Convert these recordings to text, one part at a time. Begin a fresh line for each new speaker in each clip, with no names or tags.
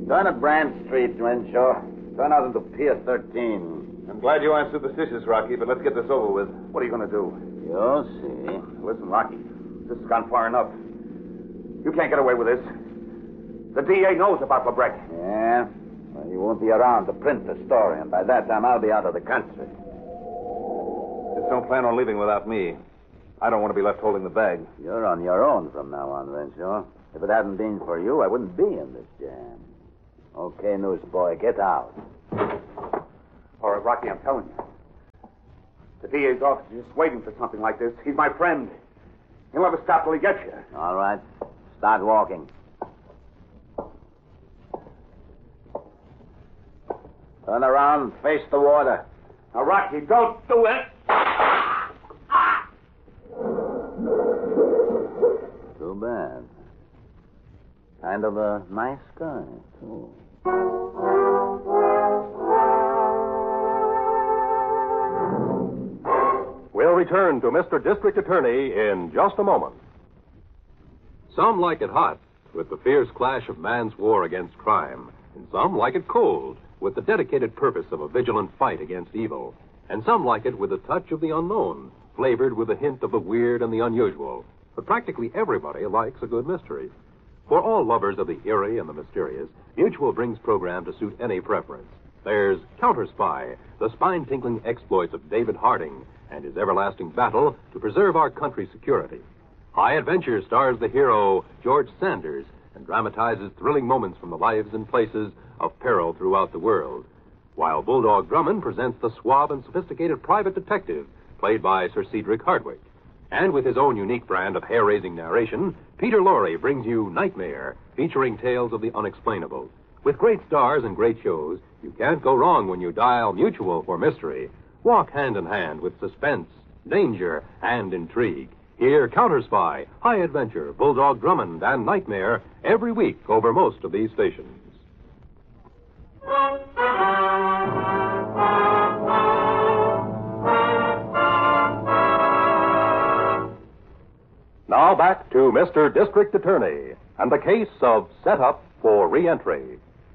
Turn at Brand Street, Renshaw. Turn out into Pier 13.
I'm glad you aren't superstitious, Rocky, but let's get this over with.
What are you going to do? You'll see. Listen, Rocky, this has gone far enough. You can't get away with this. The DA knows about Labreck. Yeah? Well, you won't be around to print the story, and by that time I'll be out of the country.
Just don't plan on leaving without me. I don't want to be left holding the bag.
You're on your own from now on, Renshaw. If it hadn't been for you, I wouldn't be in this jam. Okay, newsboy, get out. All right, Rocky, I'm telling you. The DA's office is just waiting for something like this. He's my friend. He'll never stop till he gets you. All right. Start walking. Turn around, face the water. Now, Rocky, don't do it. Too bad. Kind of a nice guy, too.
We'll return to Mr. District Attorney in just a moment. Some like it hot, with the fierce clash of man's war against crime, and some like it cold, with the dedicated purpose of a vigilant fight against evil, and some like it with a touch of the unknown, flavored with a hint of the weird and the unusual. But practically everybody likes a good mystery. For all lovers of the eerie and the mysterious, Mutual brings program to suit any preference. There's Counter Spy, the spine-tinkling exploits of David Harding and his everlasting battle to preserve our country's security. High Adventure stars the hero George Sanders and dramatizes thrilling moments from the lives and places of peril throughout the world. While Bulldog Drummond presents the suave and sophisticated private detective played by Sir Cedric Hardwicke. And with his own unique brand of hair-raising narration, Peter Lorre brings you Nightmare, featuring tales of the unexplainable. With great stars and great shows, you can't go wrong when you dial Mutual for mystery. Walk hand in hand with suspense, danger, and intrigue. Hear Counter Spy, High Adventure, Bulldog Drummond, and Nightmare every week over most of these stations. Now back to Mr. District Attorney and the case of setup for re-entry.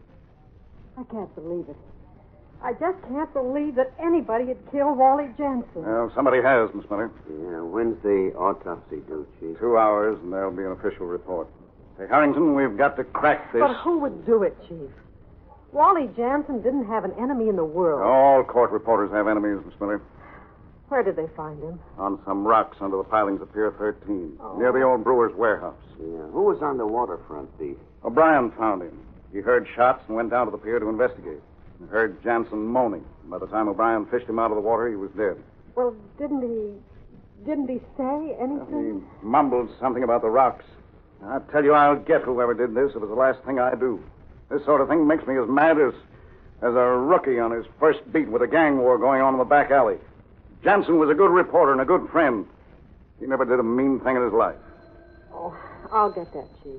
I can't believe it. I just can't believe that anybody had killed Wally Jensen.
Well, somebody has, Miss Miller.
Yeah, when's the autopsy due, Chief?
2 hours, and there'll be an official report. Hey, Harrington, we've got to crack this.
But who would do it, Chief? Wally Jensen didn't have an enemy in the world.
All court reporters have enemies, Miss Miller.
Where did they find him?
On some rocks under the pilings of Pier 13, near the old brewer's warehouse.
Yeah. Who was on the waterfront, Beef?
O'Brien found him. He heard shots and went down to the pier to investigate. He heard Jansen moaning. By the time O'Brien fished him out of the water, he was dead.
Well, didn't he say anything?
He mumbled something about the rocks. I tell you, I'll get whoever did this if it's the last thing I do. This sort of thing makes me as mad as a rookie on his first beat with a gang war going on in the back alley. Jansen was a good reporter and a good friend. He never did a mean thing in his life.
Oh, I'll get that, Chief.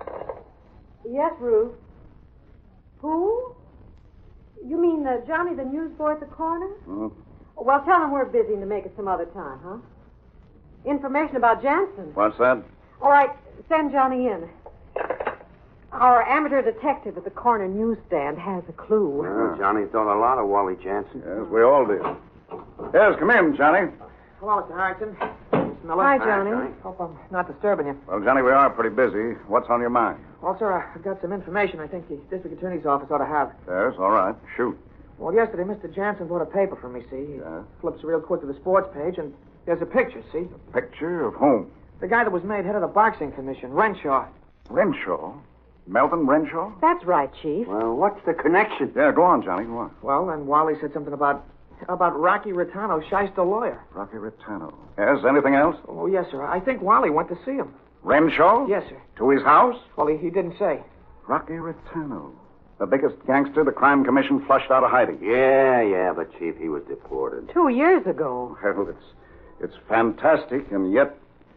Yes, Ruth. Who? You mean Johnny, the newsboy at the corner?
Hmm?
Well, tell him we're busy and to make it some other time, huh? Information about Jansen.
What's that?
All right, send Johnny in. Our amateur detective at the corner newsstand has a clue.
Well, Johnny thought a lot of Wally Jansen.
Yes, we all did. Yes, come in, Johnny.
Hello, Mr. Harrington. Miss Miller.
Hi, Johnny.
Hope I'm not disturbing you.
Well, Johnny, we are pretty busy. What's on your mind?
Well, sir, I've got some information I think the district attorney's office ought to have.
Yes, all right. Shoot.
Well, yesterday, Mr. Jansen bought a paper for me, see? He
Yeah.
flips real quick to the sports page, and there's a picture, see?
Picture of whom?
The guy that was made head of the boxing commission, Renshaw.
Renshaw? Melvin Renshaw?
That's right, Chief.
Well, what's the connection?
Yeah, go on, Johnny. Go on.
Well, and Wally said something about Rocky Ritano, shyster lawyer.
Rocky Ritano. Yes, anything else?
Oh, yes, sir. I think Wally went to see him.
Renshaw?
Yes, sir.
To his house?
Well, he didn't say.
Rocky Ritano. The biggest gangster the crime commission flushed out of hiding.
Yeah, but, Chief, he was deported.
2 years ago.
Well, it's fantastic, and yet...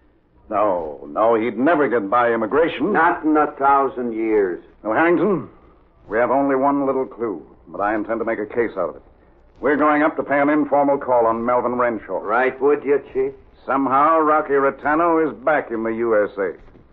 No, he'd never get by immigration.
Not in 1,000 years.
No, Harrington, we have only one little clue, but I intend to make a case out of it. We're going up to pay an informal call on Melvin Renshaw.
Right, would you, Chief?
Somehow, Rocky Ritano is back in the USA.